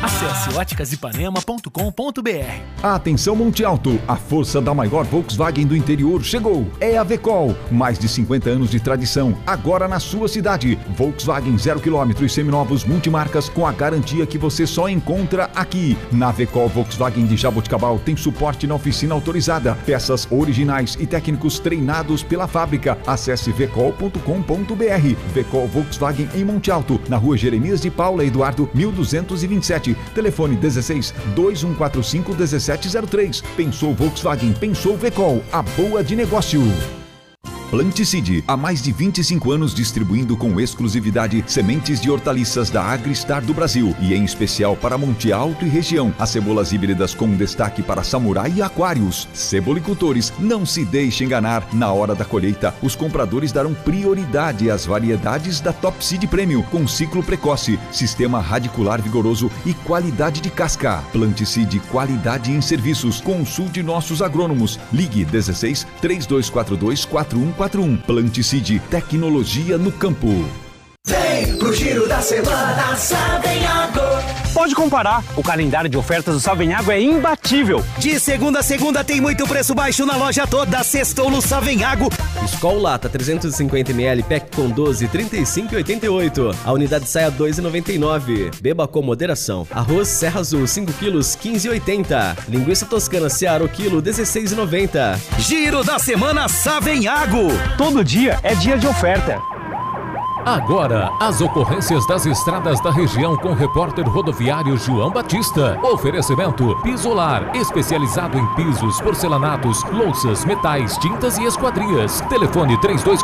Acesse óticasipanema.com.br. Atenção Monte Alto, a força da maior Volkswagen do interior chegou. É a Vecol, mais de 50 anos de tradição, agora na sua cidade. Volkswagen 0 km e seminovos multimarcas com a garantia que você só encontra aqui. Na Vecol Volkswagen de Jaboticabal tem suporte na oficina autorizada, peças originais e técnicos treinados pela fábrica. Acesse vecol.com.br. Vecol Volkswagen em Monte Alto, na rua Jeremias de Paula Eduardo 1227. Telefone 16 2145 1703. Pensou Volkswagen, pensou Vecol, a boa de negócio. Planticide, há mais de 25 anos distribuindo com exclusividade sementes de hortaliças da Agristar do Brasil e em especial para Monte Alto e região. As cebolas híbridas com destaque para samurai e aquários. Cebolicultores, não se deixe enganar. Na hora da colheita, os compradores darão prioridade às variedades da Top Seed Premium com ciclo precoce, sistema radicular vigoroso e qualidade de casca. Planticide, qualidade em serviços. Consulte nossos agrônomos. Ligue 16 3242 4141. Planticide, tecnologia no campo. Vem pro Giro da Semana Savenhago. Pode comparar, o calendário de ofertas do Savenhago é imbatível. De segunda a segunda tem muito preço baixo na loja toda. Sextou no Savenhago. Skol Lata 350ml Pack com 12, 35,88. A unidade sai a 2,99. Beba com moderação. Arroz Serra Azul 5 kg 15,80. Linguiça toscana Seara o quilo 16,90. Giro da Semana Savenhago. Todo dia é dia de oferta. Agora, as ocorrências das estradas da região com o repórter rodoviário João Batista. Oferecimento Pisolar, especializado em pisos, porcelanatos, louças, metais, tintas e esquadrias. Telefone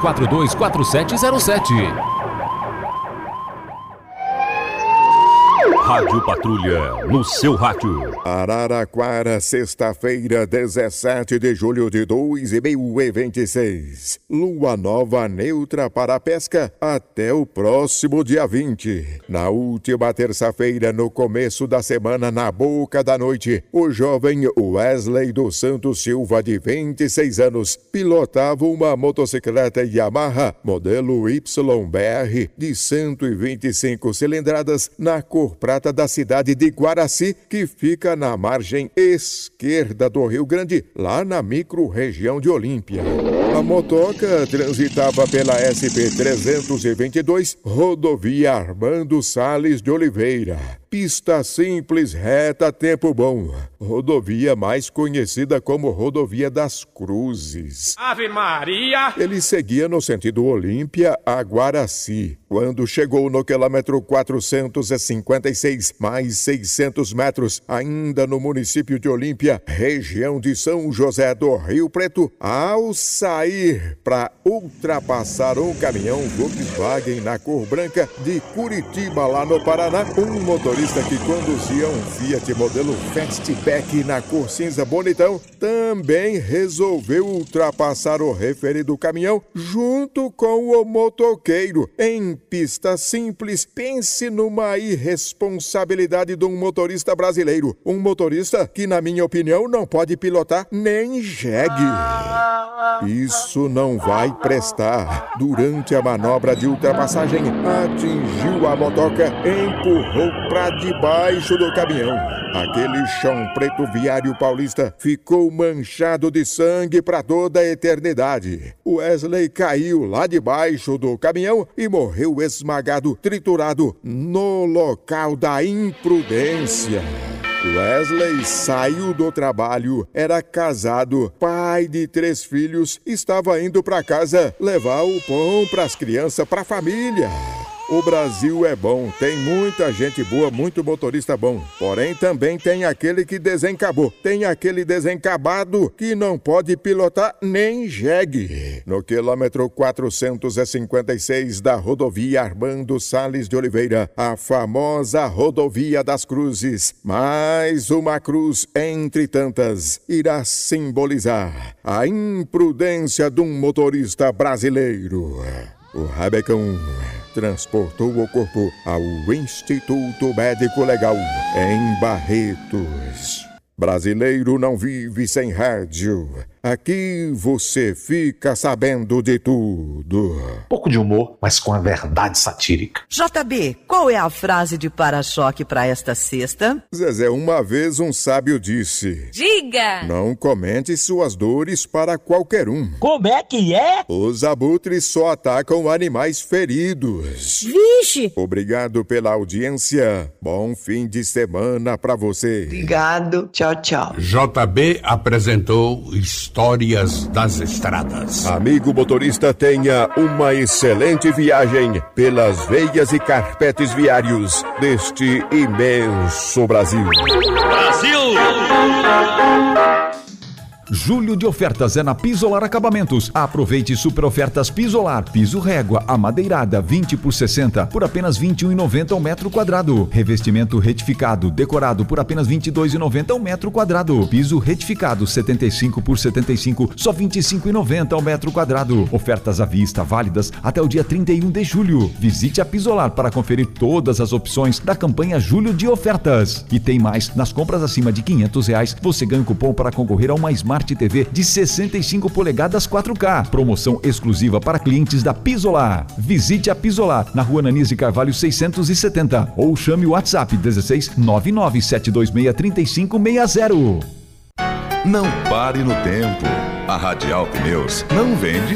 3242-4707. Rádio Patrulha, no seu rádio. Araraquara, sexta-feira, 17 de julho de 2026. Lua nova neutra para a pesca até o próximo dia 20. Na última terça-feira, no começo da semana, na boca da noite, o jovem Wesley dos Santos Silva, de 26 anos, pilotava uma motocicleta Yamaha modelo YBR de 125 cilindradas na cor prata da cidade de Guaraci, que fica na margem esquerda do Rio Grande, lá na micro-região de Olímpia. A motoca transitava pela SP-322, rodovia Armando Salles de Oliveira. Pista simples, reta, tempo bom. Rodovia mais conhecida como Rodovia das Cruzes. Ave Maria! Ele seguia no sentido Olímpia a Guaraci. Quando chegou no quilômetro 456, mais 600 metros, ainda no município de Olímpia, região de São José do Rio Preto, ao sair para ultrapassar um caminhão Volkswagen na cor branca de Curitiba, lá no Paraná, um motorista que conduzia um Fiat modelo Fastback na cor cinza bonitão também resolveu ultrapassar o referido caminhão junto com o motoqueiro em pista simples. Pense numa irresponsabilidade de um motorista brasileiro, um motorista que, na minha opinião, não pode pilotar nem jegue. Isso não vai prestar. Durante a manobra de ultrapassagem, atingiu a motoca, empurrou para debaixo do caminhão. Aquele chão preto viário paulista ficou manchado de sangue para toda a eternidade. Wesley caiu lá debaixo do caminhão e morreu esmagado, triturado no local da imprudência. Wesley saiu do trabalho, era casado, pai de 3 filhos, estava indo para casa levar o pão para as crianças, para a família. O Brasil é bom, tem muita gente boa, muito motorista bom. Porém, também tem aquele que desencabou. Tem aquele desencabado que não pode pilotar nem jegue. No quilômetro 456 da rodovia Armando Salles de Oliveira, a famosa Rodovia das Cruzes, mais uma cruz entre tantas, irá simbolizar a imprudência de um motorista brasileiro. O Rabecão transportou o corpo ao Instituto Médico Legal em Barretos. Brasileiro não vive sem rádio. Aqui você fica sabendo de tudo. Pouco de humor, mas com a verdade satírica. JB, qual é a frase de para-choque para esta sexta? Zezé, uma vez um sábio disse: diga! Não comente suas dores para qualquer um. Como é que é? Os abutres só atacam animais feridos. Vixe! Obrigado pela audiência. Bom fim de semana pra você. Obrigado. Tchau, tchau. JB apresentou Histórias das Estradas. Amigo motorista, tenha uma excelente viagem pelas veias e carpetes viários deste imenso Brasil. Brasil! Julho de ofertas é na Pisolar Acabamentos. Aproveite super ofertas Pisolar. Piso régua, amadeirada, 20 por 60, por apenas R$ 21,90 ao metro quadrado. Revestimento retificado, decorado, por apenas R$ 22,90 ao metro quadrado. Piso retificado, 75 por 75, só R$ 25,90 ao metro quadrado. Ofertas à vista, válidas até o dia 31 de julho. Visite a Pisolar para conferir todas as opções da campanha Julho de Ofertas. E tem mais, nas compras acima de R$ 500, você ganha um cupom para concorrer a uma Smart TV de 65 polegadas 4K. Promoção exclusiva para clientes da Pisolar. Visite a Pisolar na Rua Ananias de Carvalho 670 ou chame o WhatsApp 16 99726 3560. Não pare no tempo. A Radial Pneus não vende